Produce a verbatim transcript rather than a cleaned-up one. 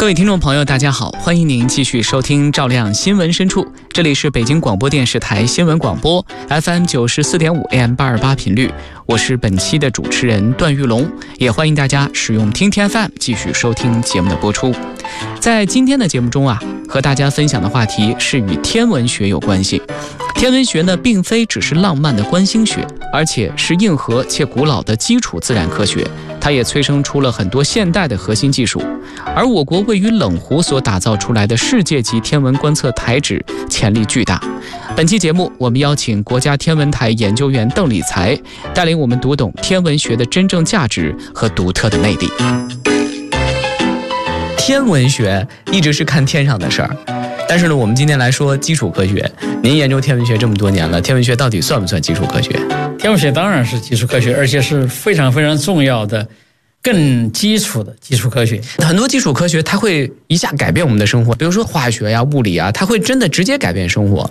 各位听众朋友大家好，欢迎您继续收听照亮新闻深处，这里是北京广播电视台新闻广播 F M 九十四点五 A M 八二八频率，我是本期的主持人段玉龙，也欢迎大家使用听天 F M 继续收听节目的播出。在今天的节目中啊，和大家分享的话题是与天文学有关系。天文学呢，并非只是浪漫的观星学，而且是硬核且古老的基础自然科学，它也催生出了很多现代的核心技术。而我国位于冷湖所打造出来的世界级天文观测台址潜力巨大。本期节目，我们邀请国家天文台研究员邓理才，带领我们读懂天文学的真正价值和独特的魅力。天文学一直是看天上的事儿，但是呢，我们今天来说基础科学。您研究天文学这么多年了，天文学到底算不算基础科学？ 天文学当然是基础科学，而且是非常非常重要的、更基础的基础科学。 很多基础科学它会一下改变我们的生活，比如说化学呀、物理啊，它会真的直接改变生活。